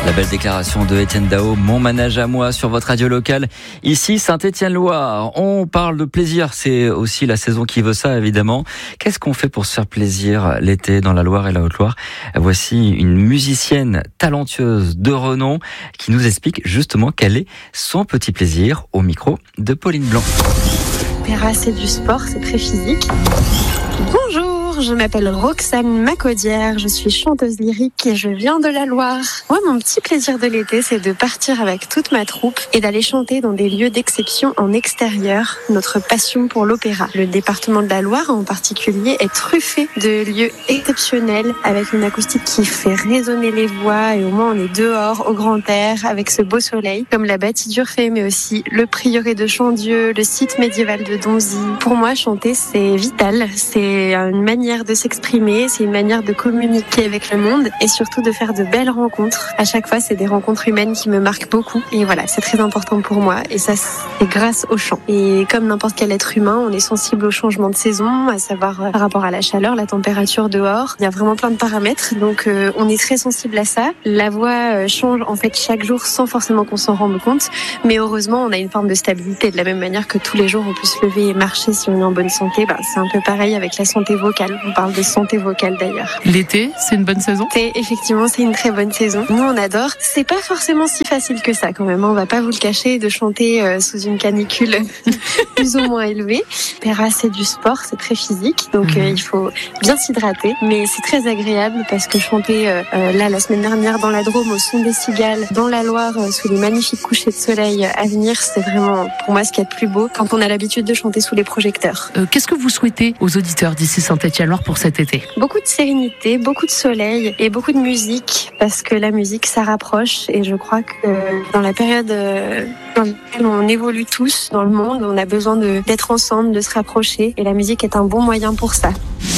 La belle déclaration de Étienne Dao, mon manège à moi sur votre radio locale. Ici, Saint-Étienne-Loire. On parle de plaisir. C'est aussi la saison qui veut ça, évidemment. Qu'est-ce qu'on fait pour se faire plaisir l'été dans la Loire et la Haute-Loire? Voici une musicienne talentueuse de renom qui nous explique justement quel est son petit plaisir au micro de Pauline Blanc. L'opéra, c'est du sport, c'est très physique. Bonjour, je m'appelle Roxane Macaudière, je suis chanteuse lyrique et je viens de la Loire. Moi, mon petit plaisir de l'été, c'est de partir avec toute ma troupe et d'aller chanter dans des lieux d'exception en extérieur, notre passion pour l'opéra. Le département de la Loire, en particulier, est truffé de lieux exceptionnels avec une acoustique qui fait résonner les voix et au moins on est dehors, au grand air, avec ce beau soleil, comme la bâtie d'Urfé, mais aussi le prieuré de Chandieu, le site médiéval de Donzy. Pour moi, chanter, c'est vital, c'est une manière de s'exprimer, c'est une manière de communiquer avec le monde et surtout de faire de belles rencontres. À chaque fois, c'est des rencontres humaines qui me marquent beaucoup et voilà, c'est très important pour moi et ça, c'est grâce au chant. Et comme n'importe quel être humain, on est sensible au changement de saison, à savoir par rapport à la chaleur, la température dehors. Il y a vraiment plein de paramètres, donc on est très sensible à ça. La voix change en fait chaque jour sans forcément qu'on s'en rende compte, mais heureusement, on a une forme de stabilité. De la même manière que tous les jours, on peut se lever et marcher si on est en bonne santé, c'est un peu pareil avec la santé vocale. On parle de santé vocale d'ailleurs. L'été, c'est une bonne saison? Effectivement, c'est une très bonne saison. Nous, on adore. C'est pas forcément si facile que ça quand même. On va pas vous le cacher de chanter sous une canicule plus ou moins élevée. L'opéra, c'est du sport, c'est très physique. Donc, il faut bien s'hydrater. Mais c'est très agréable parce que chanter là, la semaine dernière, dans la Drôme, au son des cigales, dans la Loire, sous les magnifiques couchers de soleil à venir, c'est vraiment, pour moi, ce qu'il y a de plus beau quand on a l'habitude de chanter sous les projecteurs. Qu'est-ce que vous souhaitez aux auditeurs d'ici Saint-Étienne-Loire pour cet été? Beaucoup de sérénité, beaucoup de soleil et beaucoup de musique parce que la musique, ça rapproche et je crois que dans la période dans laquelle on évolue tous dans le monde, on a besoin d'être ensemble, de se rapprocher et la musique est un bon moyen pour ça.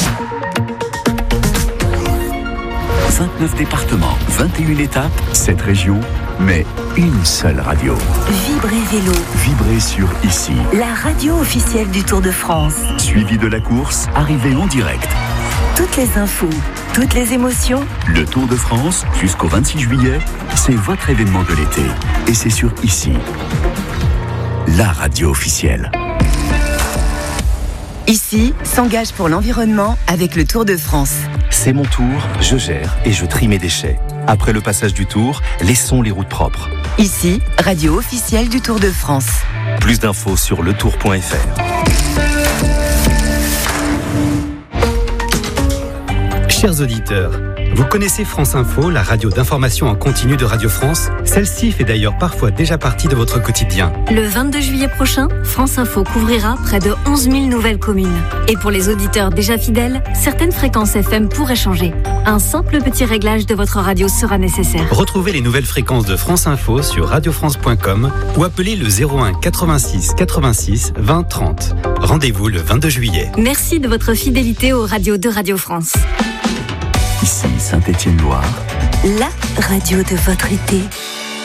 29 départements, 21 étapes, 7 régions, mais une seule radio. Vibrez Vélo. Vibrez sur Ici. La radio officielle du Tour de France. Suivi de la course, arrivée en direct. Toutes les infos, toutes les émotions. Le Tour de France, jusqu'au 26 juillet, c'est votre événement de l'été. Et c'est sur Ici. La radio officielle. Ici, s'engage pour l'environnement avec le Tour de France. C'est mon tour, je gère et je trie mes déchets. Après le passage du Tour, laissons les routes propres. Ici, radio officielle du Tour de France. Plus d'infos sur letour.fr. Chers auditeurs, vous connaissez France Info, la radio d'information en continu de Radio France? Celle-ci fait d'ailleurs parfois déjà partie de votre quotidien. Le 22 juillet prochain, France Info couvrira près de 11 000 nouvelles communes. Et pour les auditeurs déjà fidèles, certaines fréquences FM pourraient changer. Un simple petit réglage de votre radio sera nécessaire. Retrouvez les nouvelles fréquences de France Info sur radiofrance.com ou appelez le 01 86 86 20 30. Rendez-vous le 22 juillet. Merci de votre fidélité aux radios de Radio France. Ici, Saint-Étienne-Loire. La radio de votre été.